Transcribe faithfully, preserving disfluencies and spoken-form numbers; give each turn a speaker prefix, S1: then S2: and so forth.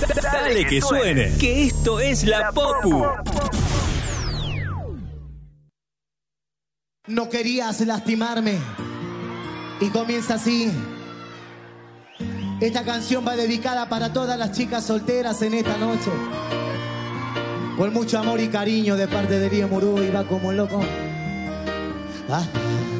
S1: Dale que suene, que esto es la Popu.
S2: No querías lastimarme. Y comienza así. Esta canción va dedicada para todas las chicas solteras en esta noche. Con mucho amor y cariño de parte de Río Murú y va como loco. Ah.